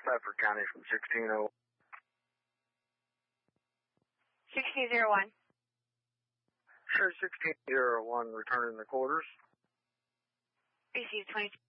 Stafford County from 1601. 1601. Sure, 1601, returning the quarters. Receive 22.